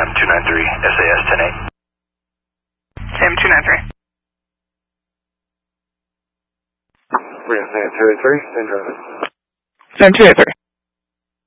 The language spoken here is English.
SAM-293, SAS 10-8. SAM-293. SAM-283, send driver. SAM-283.